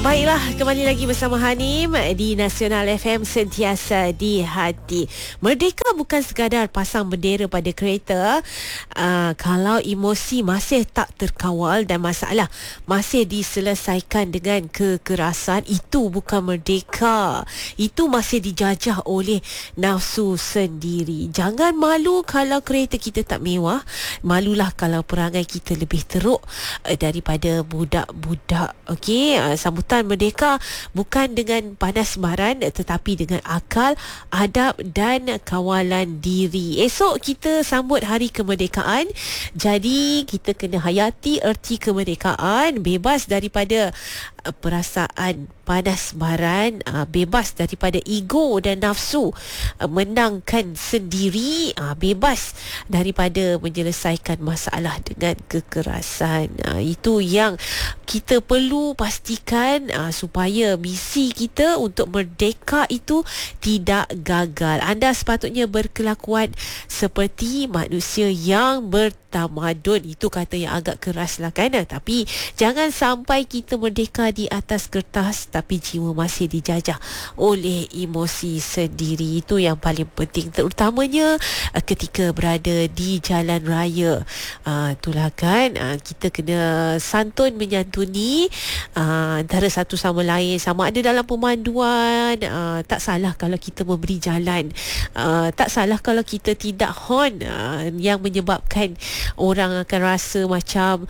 Baiklah, kembali lagi bersama Hanim di Nasional FM, sentiasa di hati. Merdeka bukan sekadar pasang bendera pada kereta. Kalau emosi masih tak terkawal dan masalah masih diselesaikan dengan kekerasan, itu bukan merdeka. Itu masih dijajah oleh nafsu sendiri. Jangan malu kalau kereta kita tak mewah. Malulah kalau perangai kita lebih teruk daripada budak-budak. Okey, sambutan merdeka bukan dengan panas baran, tetapi dengan akal, adab dan kawalan diri. Esok kita sambut hari kemerdekaan. Jadi kita kena hayati erti kemerdekaan, bebas daripada perasaan panas baran, bebas daripada ego dan nafsu menangkan sendiri, bebas daripada menyelesaikan masalah dengan kekerasan. Itu yang kita perlu pastikan supaya misi kita untuk merdeka itu tidak gagal. Anda sepatutnya berkelakuan seperti manusia yang bertamadun. Itu kata yang agak keras lah kan, tapi jangan sampai kita merdeka di atas kertas tapi jiwa masih dijajah oleh emosi sendiri. Itu yang paling penting, terutamanya ketika berada di jalan raya. Itulah kan, kita kena santun menyantuni antara satu sama lain, sama ada dalam pemanduan. Tak salah kalau kita memberi jalan, tak salah kalau kita tidak horn, yang menyebabkan orang akan rasa macam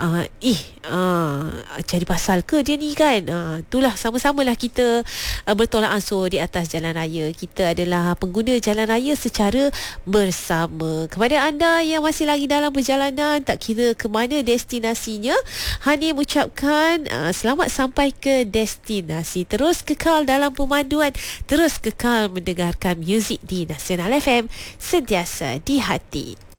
cari pasal ke dia ni kan. Itulah, sama-samalah kita bertolak ansur di atas jalan raya. Kita adalah pengguna jalan raya secara bersama. Kepada anda yang masih lagi dalam perjalanan, tak kira ke mana destinasinya, Hani mengucapkan selamat sampai ke destinasi. Terus kekal dalam pemanduan, terus kekal mendengarkan muzik di Nasional FM, sentiasa di hati.